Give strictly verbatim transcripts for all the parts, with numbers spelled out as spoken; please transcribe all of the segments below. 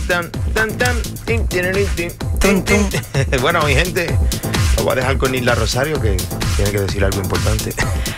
tan, tan, tan, tin, tin, tin, tin, tin. Bueno, mi gente, lo voy a dejar con Nilda Rosario, que tiene que decir algo importante.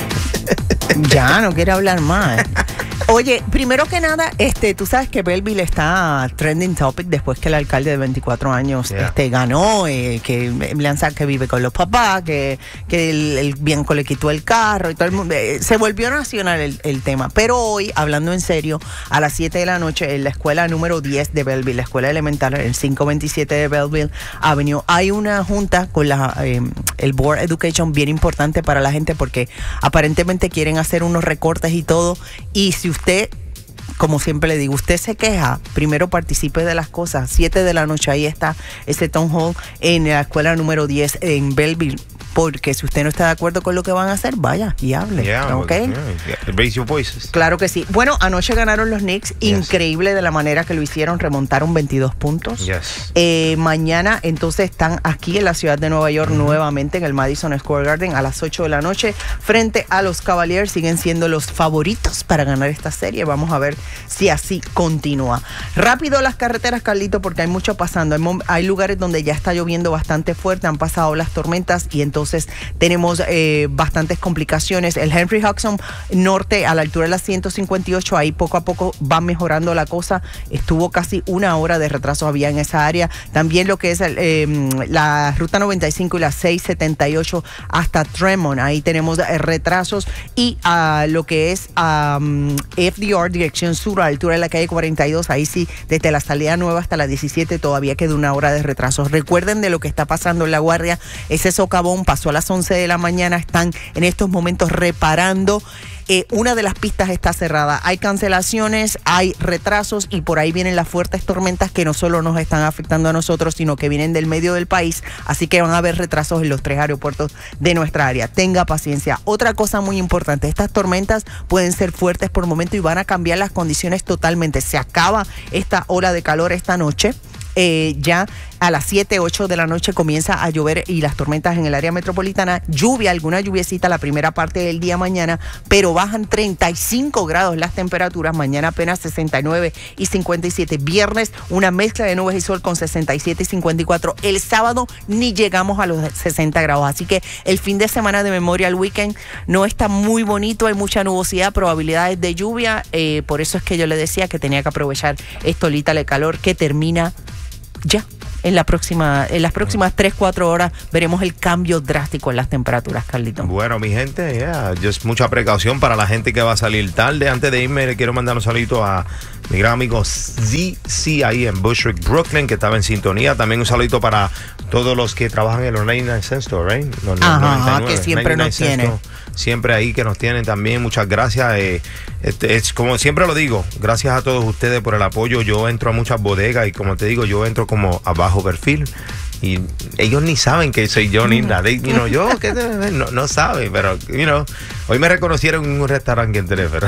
Ya, no quiere hablar más. Oye, primero que nada, este, tú sabes que Belleville está trending topic después que el alcalde de veinticuatro años yeah. este, ganó, eh, que lanza que vive con los papás, que, que el, el Bianco le quitó el carro y todo el mundo. Eh, se volvió nacional el, el tema. Pero hoy, hablando en serio, a las siete de la noche en la escuela número diez de Belleville, la escuela elemental, el quinientos veintisiete de Belleville Avenue, hay una junta con la eh, el Board Education bien importante para la gente porque aparentemente quieren hacer unos recortes y todo. Y si usted, como siempre le digo, usted se queja, primero participe de las cosas. siete de la noche, ahí está ese town hall en la escuela número diez en Belleville. Porque si usted no está de acuerdo con lo que van a hacer, vaya y hable. Yeah, ¿Ok? Yeah, yeah. Raise your voices. Claro que sí. Bueno, anoche ganaron los Knicks. Yes. Increíble de la manera que lo hicieron. Remontaron veintidós puntos. Yes. Eh, mañana, entonces, están aquí en la ciudad de Nueva York, mm-hmm. nuevamente en el Madison Square Garden a las ocho de la noche frente a los Cavaliers. Siguen siendo los favoritos para ganar esta serie. Vamos a ver si así continúa. Rápido las carreteras, Carlito, porque hay mucho pasando. Hay, hay lugares donde ya está lloviendo bastante fuerte. Han pasado las tormentas y entonces Entonces tenemos eh, bastantes complicaciones. El Henry Hudson Norte a la altura de la ciento cincuenta y ocho, ahí poco a poco va mejorando la cosa. Estuvo casi una hora de retraso había en esa área. También lo que es el, eh, la ruta noventa y cinco y la seiscientos setenta y ocho hasta Tremont. Ahí tenemos eh, retrasos. Y uh, lo que es um, F D R, dirección sur, a la altura de la calle cuarenta y dos, ahí sí, desde la salida nueva hasta la diecisiete todavía queda una hora de retrasos. Recuerden de lo que está pasando en La Guardia. Ese socavón pasó a las once de la mañana, están en estos momentos reparando. Eh, una de las pistas está cerrada. Hay cancelaciones, hay retrasos y por ahí vienen las fuertes tormentas que no solo nos están afectando a nosotros, sino que vienen del medio del país. Así que van a haber retrasos en los tres aeropuertos de nuestra área. Tenga paciencia. Otra cosa muy importante, estas tormentas pueden ser fuertes por momento y van a cambiar las condiciones totalmente. Se acaba esta ola de calor esta noche. Eh, ya a las siete, ocho de la noche comienza a llover y las tormentas en el área metropolitana, lluvia, alguna lluviecita la primera parte del día mañana, pero bajan treinta y cinco grados las temperaturas, mañana apenas sesenta y nueve y cincuenta y siete, viernes una mezcla de nubes y sol con sesenta y siete y cincuenta y cuatro, el sábado ni llegamos a los sesenta grados, así que el fin de semana de Memorial Weekend no está muy bonito, hay mucha nubosidad, probabilidades de lluvia, eh, por eso es que yo le decía que tenía que aprovechar esta olita de calor que termina ya. En, la próxima, en las próximas tres, cuatro horas veremos el cambio drástico en las temperaturas, Carlito. Bueno, mi gente, yeah, just mucha precaución para la gente que va a salir tarde. Antes de irme, le quiero mandar un saludito a mi gran amigo Z C ahí en Bushwick, Brooklyn, que estaba en sintonía. También un saludito para todos los que trabajan en los noventa y nueve Cent Store, right? Los Ajá, noventa y nueve, que siempre nos tienen. Siempre ahí que nos tienen también. Muchas gracias. Eh, este, es como siempre lo digo, gracias a todos ustedes por el apoyo. Yo entro a muchas bodegas y como te digo, yo entro como a bajo perfil. Y ellos ni saben que soy yo, ni nada. You know, yo, que no, no saben, pero, you know, hoy me reconocieron en un restaurante que entré, pero,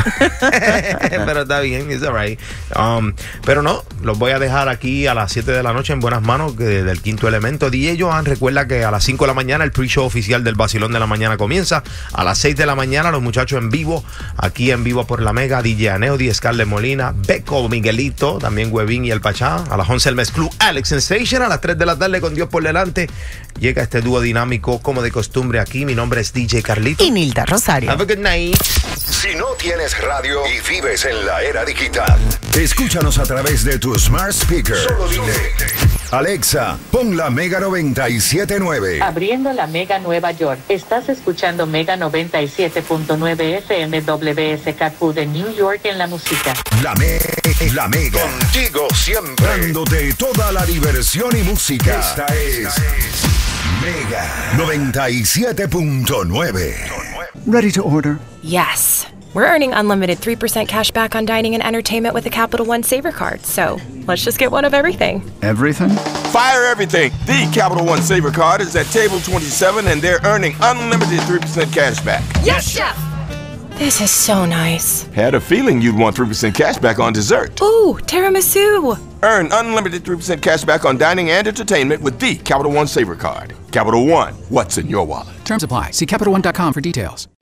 pero está bien, it's all right. Um, pero no, los voy a dejar aquí a las siete de la noche en buenas manos que, del Quinto Elemento. D J Johan, recuerda que a las cinco de la mañana el pre-show oficial del Vacilón de la Mañana comienza. A las seis de la mañana los muchachos en vivo, aquí en vivo por la Mega, D J Aneudi, Scarlett Molina, Beco, Miguelito, también Huevín y el Pachá. A las once el Mezclú, Alex Sensation. A las tres de la tarde con Dios por delante llega este dúo dinámico como de costumbre aquí. Mi nombre es D J Carlito y Nilda Rosario. Have a good night. Si no tienes radio y vives en la era digital, escúchanos a través de tu smart speaker. Solo dile: Alexa, pon la Mega noventa y siete punto nueve. Abriendo la Mega Nueva York. Estás escuchando Mega noventa y siete punto nueve F M W S K Q de New York en la música. La, me la Mega. Contigo siempre. Dándote toda la diversión y música. Esta es Mega noventa y siete punto nueve. Ready to order? Yes. We're earning unlimited three percent cash back on dining and entertainment with a Capital One Saver card. So let's just get one of everything. Everything? Fire everything. The Capital One Saver card is at table twenty-seven and they're earning unlimited three percent cash back. Yes, Chef! This is so nice. Had a feeling you'd want three percent cash back on dessert. Ooh, tiramisu. Earn unlimited three percent cash back on dining and entertainment with the Capital One Saver card. Capital One, what's in your wallet? Terms apply. See Capital One dot com for details.